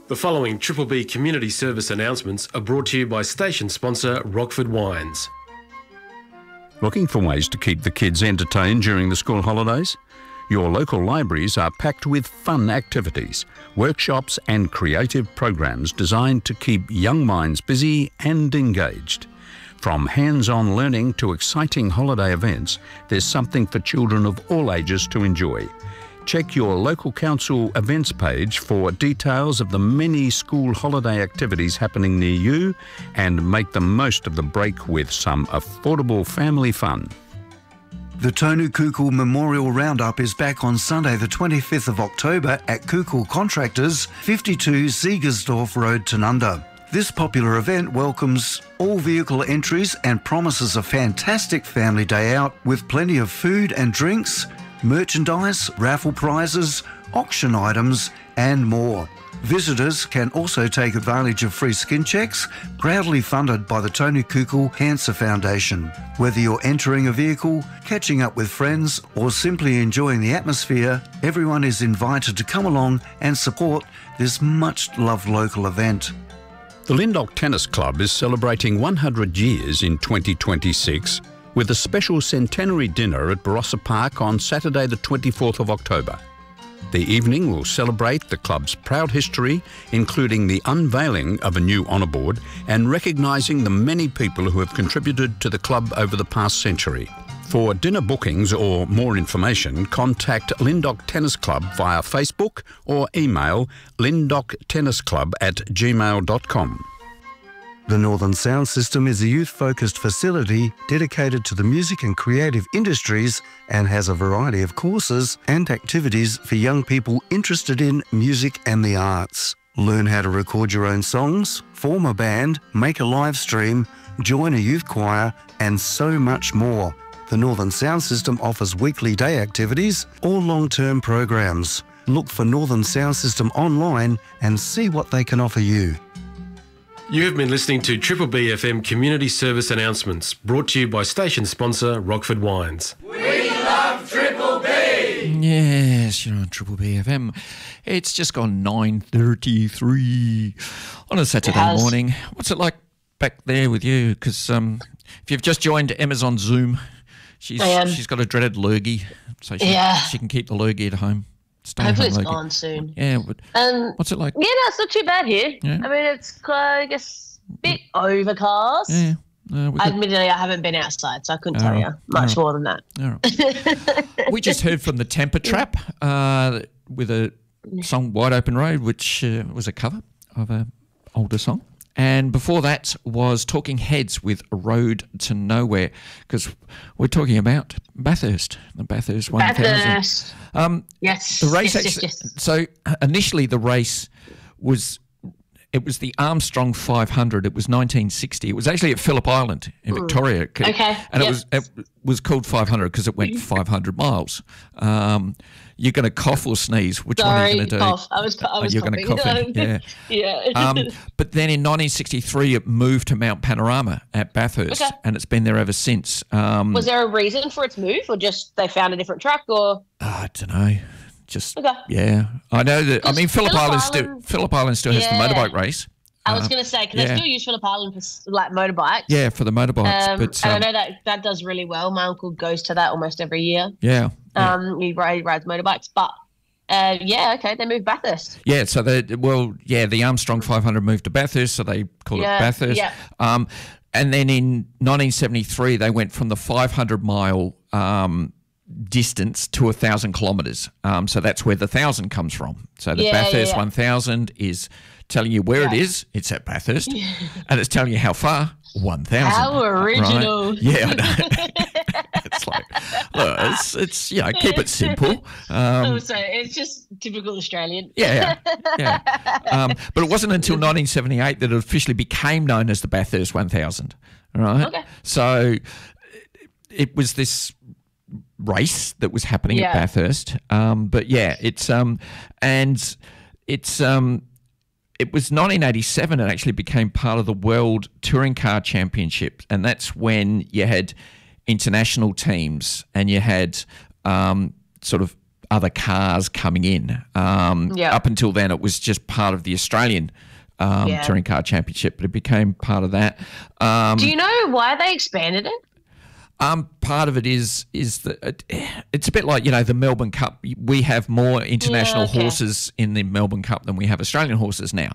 The following Triple B community service announcements are brought to you by station sponsor Rockford Wines. Looking for ways to keep the kids entertained during the school holidays? Your local libraries are packed with fun activities, workshops and creative programs designed to keep young minds busy and engaged. From hands-on learning to exciting holiday events, there's something for children of all ages to enjoy. Check your local council events page for details of the many school holiday activities happening near you and make the most of the break with some affordable family fun. The Tonu Kukul Memorial Roundup is back on Sunday the 25th of October at Kukul Contractors, 52 Siegersdorf Road, Tanunda. This popular event welcomes all vehicle entries and promises a fantastic family day out with plenty of food and drinks, merchandise, raffle prizes, auction items and more. Visitors can also take advantage of free skin checks, proudly funded by the Tonu Kukul Cancer Foundation. Whether you're entering a vehicle, catching up with friends or simply enjoying the atmosphere, everyone is invited to come along and support this much-loved local event. The Lyndoch Tennis Club is celebrating 100 years in 2026 with a special centenary dinner at Barossa Park on Saturday the 24th of October. The evening will celebrate the club's proud history, including the unveiling of a new honour board and recognising the many people who have contributed to the club over the past century. For dinner bookings or more information, contact Lyndoch Tennis Club via Facebook or email lyndochtennisclub@gmail.com. The Northern Sound System is a youth-focused facility dedicated to the music and creative industries and has a variety of courses and activities for young people interested in music and the arts. Learn how to record your own songs, form a band, make a live stream, join a youth choir, and so much more. The Northern Sound System offers weekly day activities or long-term programs. Look for Northern Sound System online and see what they can offer you. You have been listening to Triple B FM community service announcements brought to you by station sponsor Rockford Wines. We love Triple B! Yes, you're on Triple B FM. It's just gone 9:33 on a Saturday morning. What's it like back there with you? Because if you've just joined Emma's on Zoom, she's got a dreaded lurgy, so she can keep the lurgy at home. Hopefully it's gone soon. Yeah, but what's it like? Yeah, no, it's not too bad here. Yeah. I mean, it's, I guess, a bit overcast. Yeah. Admittedly, I haven't been outside, so I couldn't tell you much more than that. All right. We just heard from the Temper Trap with a song Wide Open Road, which was a cover of an older song. And before that was Talking Heads with Road to Nowhere, because we're talking about Bathurst, the Bathurst 1000. Bathurst. Yes. The race. Yes. So initially the race was the Armstrong 500. It was 1960. It was actually at Phillip Island in Victoria. Okay. And it was called 500 because it went 500 miles. You're going to cough or sneeze. Which one are you going to do? Cough. I was you're going to cough in. Yeah. Yeah. But then in 1963, it moved to Mount Panorama at Bathurst, and it's been there ever since. Was there a reason for its move, or just they found a different track, or? I don't know. Yeah. I know that. I mean, Phillip Island still has the motorbike race. I was going to say, because they still use Phillip Island for like motorbikes. Yeah, for the motorbikes. But and I know that does really well. My uncle goes to that almost every year. Yeah. He rides motorbikes, but they moved Bathurst. Yeah, so the Armstrong 500 moved to Bathurst, so they call it Bathurst. Yeah. And then in 1973, they went from the 500-mile distance to 1,000 kilometres. So that's where the 1,000 comes from. So the Bathurst 1,000 is telling you where it is. It's at Bathurst. And it's telling you how far. 1,000. How original. Right? Yeah, I know. It's like, look, it's keep it simple. So it's just typical Australian. Yeah. But it wasn't until 1978 that it officially became known as the Bathurst 1000. Right. Okay. So it was this race that was happening at Bathurst. It was 1987 it actually became part of the World Touring Car Championship, and that's when you had international teams and you had sort of other cars coming in. Up until then, it was just part of the Australian Touring Car Championship, but it became part of that. Do you know why they expanded it? Part of it is that it's a bit like, the Melbourne Cup. We have more international horses in the Melbourne Cup than we have Australian horses now.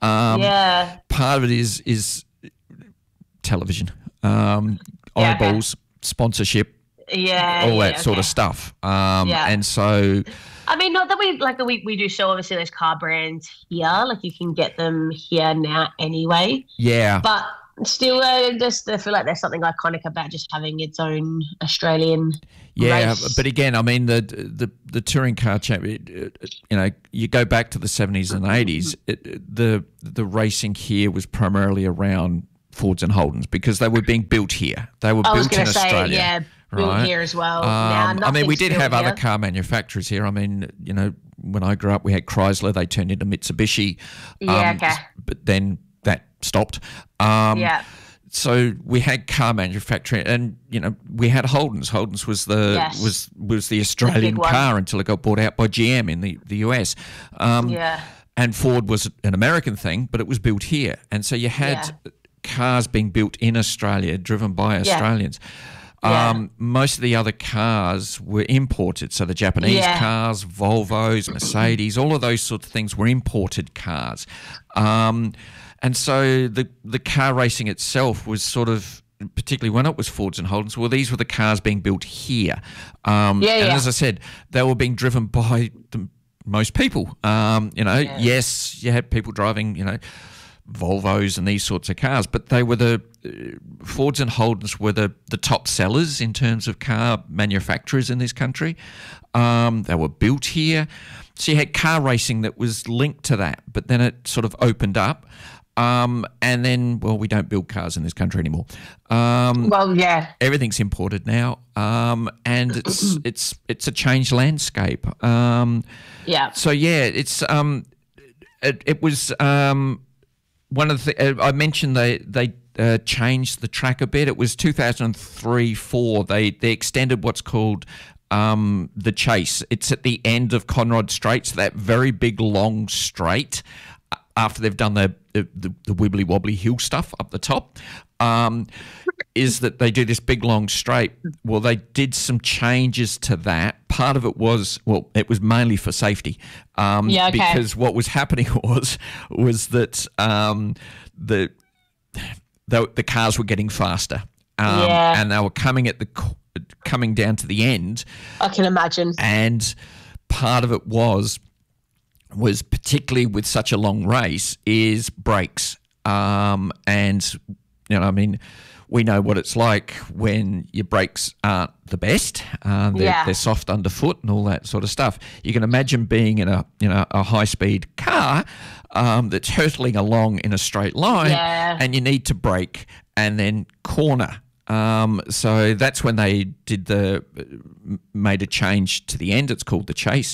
Part of it is television, eyeballs, sponsorship, all that sort of stuff. And so, I mean, not that we do show obviously those car brands here, like you can get them here now anyway. Yeah, but still, I feel like there's something iconic about just having its own Australian race. But again, I mean, the touring car champion, you go back to the 70s and 80s, the racing here was primarily around Fords and Holdens because they were being built here. They were built in Australia. Built here as well. I mean, we did have other car manufacturers here. I mean, when I grew up, we had Chrysler. They turned into Mitsubishi. But then that stopped. So we had car manufacturing, and we had Holdens. Holdens was the Australian car until it got bought out by GM in the US. And Ford was an American thing, but it was built here, and so you had cars being built in Australia, driven by Australians. Most of the other cars were imported. So the Japanese cars, Volvos, Mercedes, all of those sorts of things were imported cars. And so the car racing itself was sort of, particularly when it was Fords and Holdens, well, these were the cars being built here. And as I said, they were being driven by most people. Yes, you had people driving, Volvos and these sorts of cars, but they were the Fords and Holdens were the top sellers in terms of car manufacturers in this country. They were built here. So you had car racing that was linked to that, but then it sort of opened up. And then, we don't build cars in this country anymore. Everything's imported now, and it's a changed landscape. So it's it was one of the I mentioned they changed the track a bit. It was 2003-04. They extended what's called the Chase. It's at the end of Conrod Straight, so that very big long straight. After they've done the wibbly wobbly hill stuff up the top, is that they do this big long straight. Well, they did some changes to that. Part of it was, it was mainly for safety, because what was happening was that the cars were getting faster, and they were coming down to the end. I can imagine. And part of it was particularly with such a long race is brakes. We know what it's like when your brakes aren't the best. They're soft underfoot and all that sort of stuff. You can imagine being in a high-speed car that's hurtling along in a straight line, and you need to brake and then corner. So that's when they made a change to the end. It's called the Chase.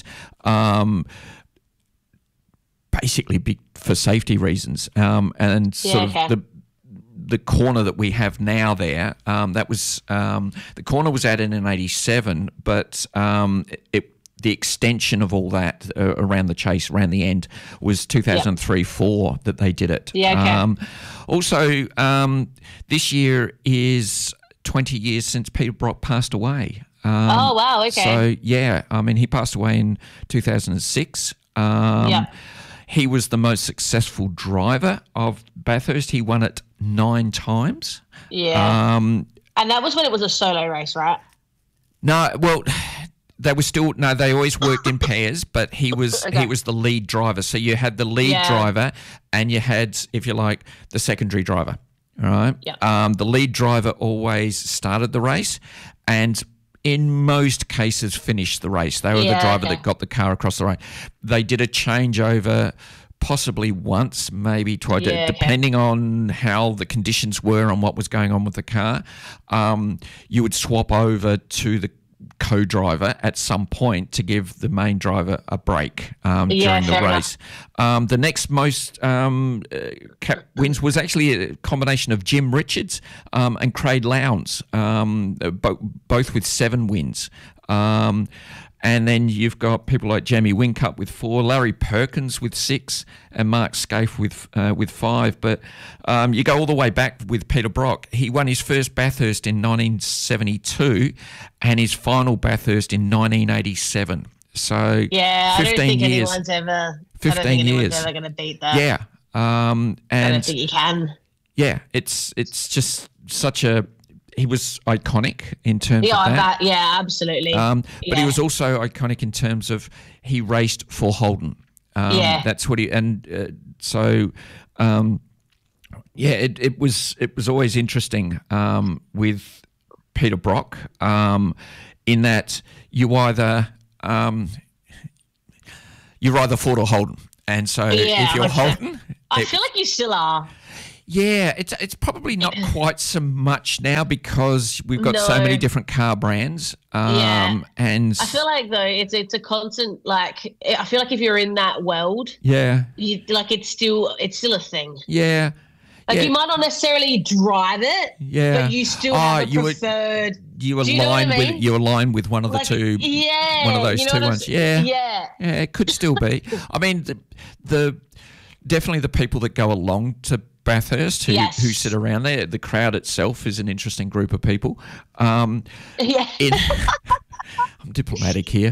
Basically for safety reasons, and sort of the corner that we have now there, that was the corner was added in 87, but the extension of all that around the Chase, around the end, was 2003-04 that they did it. Also, this year is 20 years since Peter Brock passed away. Oh, wow, okay. So, he passed away in 2006. He was the most successful driver of Bathurst. He won it 9 times. And that was when it was a solo race, right? No, they always worked in pairs, but he was the lead driver. So you had the lead driver and you had, if you like, the secondary driver, all right? The lead driver always started the race and in most cases finished the race. They were the driver that got the car across the road. They did a changeover possibly once, maybe twice, depending on how the conditions were and what was going on with the car. You would swap over to the co-driver at some point to give the main driver a break during the race. The next most wins was actually a combination of Jim Richards and Craig Lowndes, both with 7 wins. And then you've got people like Jamie Whincup with 4, Larry Perkins with 6, and Mark Scaife with 5. But you go all the way back with Peter Brock. He won his first Bathurst in 1972 and his final Bathurst in 1987. So yeah, 15 I don't think years. anyone's ever. 15 I don't think anyone's years. ever going to beat that. Yeah. I don't think you can. Yeah, it's just such a. He was iconic in terms of that. Yeah, absolutely. But he was also iconic in terms of he raced for Holden. That's what he it was always interesting with Peter Brock in that you either Ford or Holden, and so if you're Holden, I feel like you still are. Yeah, it's probably not quite so much now because we've got so many different car brands. And I feel like though it's a constant, like, I feel like if you're in that world, it's still a thing. Yeah. Like you might not necessarily drive it, but you still have a preferred. You align with one of the two. Yeah, one of those two ones. Yeah, it could still be. I mean, the definitely the people that go along to Bathurst who sit around there. The crowd itself is an interesting group of people. I'm diplomatic here.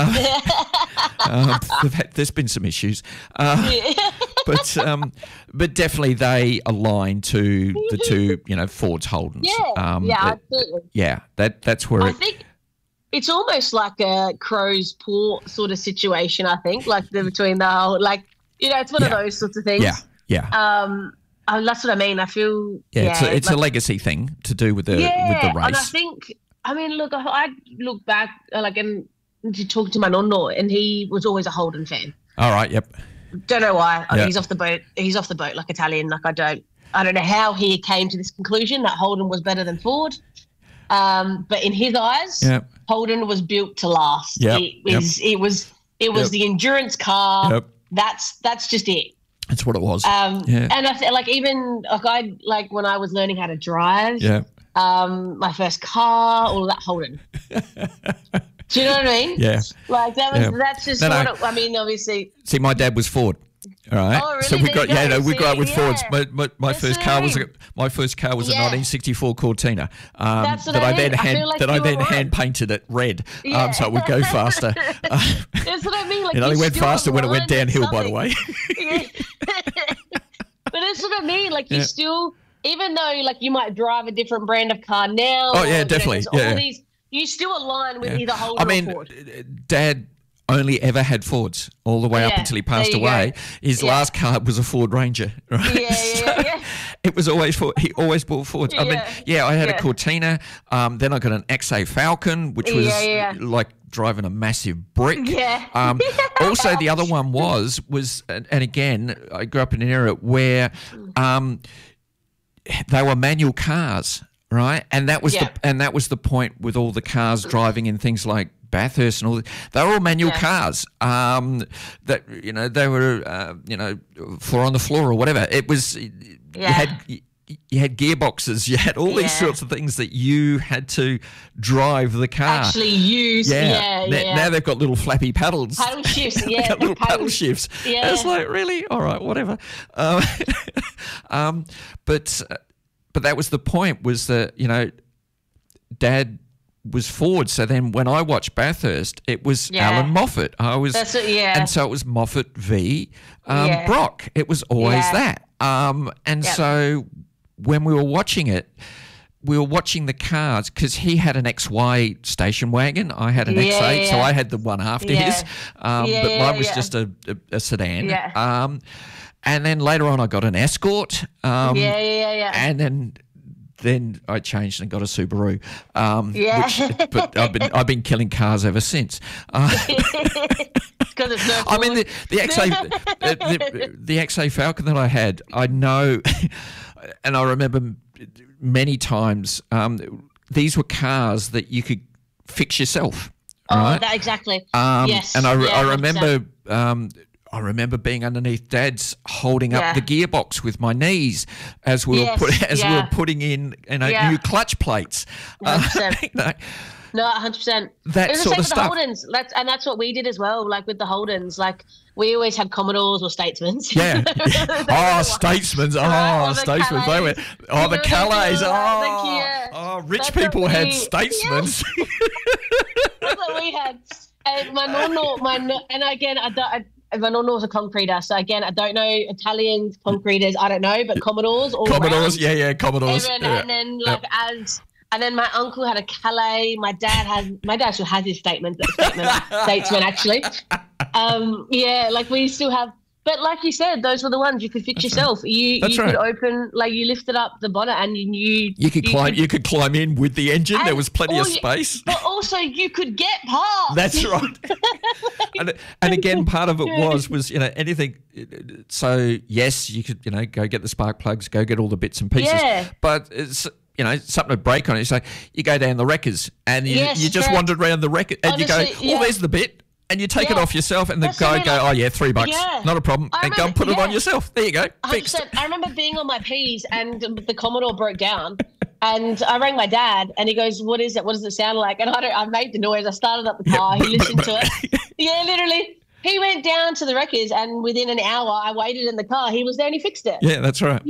There's been some issues, but definitely they align to the two, Fords, Holdens. Absolutely. Yeah, that's where I think it's almost like a Crow's Port sort of situation. I think between the whole, it's one of those sorts of things. Yeah. That's what I mean. I feel it's a legacy thing to do with the race. And I think, look, I look back and to talk to my nonno, and he was always a Holden fan. All right. Yep. Don't know why. He's off the boat. He's off the boat like Italian. Like I don't know how he came to this conclusion that Holden was better than Ford. But in his eyes, Holden was built to last. Yep. It was the endurance car. Yep. That's just it. That's what it was. And I feel like when I was learning how to drive, my first car, all of that Holden. Do you know what I mean? Yeah. That's just obviously. See, my dad was Ford. All right. Oh, really? So we grew up with Fords. My first car was a Yeah. 1964 Cortina That's what that I I then mean. hand painted it red, Yeah. so it would go faster. That's what I mean. Like it only you went still faster when it went align with downhill, by the something. way. But that's what I mean. Like you still, even though you might drive a different brand of car now. Oh yeah, definitely. All these, you still align with either Holden or Ford. Dad only ever had Fords all the way up until he passed away. His last car was a Ford Ranger, right? Yeah. It was always Ford. He always bought Fords. I had a Cortina. Then I got an XA Falcon, which was like driving a massive brick. Yeah. Also, the other one was, and again, I grew up in an era where they were manual cars, right? And that was the point with all the cars driving in things like Bathurst and all. They were all manual cars. That they were 4 on the floor or whatever. It was you had gearboxes. You had all these sorts of things that you had to drive the car. Actually use. Now they've got little flappy paddles. Paddle shifts. They've got little paddle shifts. Yeah. It's like, really? All right, whatever. But that was the point, was that, Dad was Ford. So then when I watched Bathurst, it was Alan Moffat. And so it was Moffat v. Brock. It was always that. So when we were watching it, we were watching the cars because he had an XY station wagon. I had an X8, so I had the one after his. But mine was just a sedan. Yeah. And then later on, I got an Escort. And then I changed and got a Subaru. But I've been killing cars ever since. Because it's no I mean, the XA Falcon that I had, I know, and I remember many times, these were cars that you could fix yourself. Right? Oh, exactly. Yes. And I remember being underneath Dad's, holding up the gearbox with my knees as we were putting in new clutch plates. No, 100%. That it was sort the of same with stuff. the Holdens. That's what we did as well. Like with the Holdens, like we always had Commodores or Statesmans. Yeah. Statesmans. Statesmans. They were. The Calais. Rich people had Statesmans. Yeah. That's what we had. And my nonno, and again, my nonno was a concreter, so again, I don't know Italian concreters, I don't know, but Commodores. Commodores, Commodores. And then and then my uncle had a Calais. My dad still has his statesman actually. Like we still have. But like you said, those were the ones you could fix yourself. You could open, like you lifted up the bonnet and you could climb in with the engine. There was plenty of space. But also you could get parts. That's right. and again, part of it was anything. So yes, you could go get the spark plugs, go get all the bits and pieces. Yeah. But it's something to break on it. So you go down the wreckers and you just wandered around the wrecker and honestly, you go, there's the bit. And you take it off yourself, and the guy go, $3, not a problem, and go and put it on yourself. There you go, fixed. I remember being on my P's, and the Commodore broke down, and I rang my dad, and he goes, "What is it? What does it sound like?" And I made the noise. I started up the car. He listened to it. Yeah, literally. He went down to the wreckers, and within an hour, I waited in the car. He was there, and he fixed it. Yeah, that's right.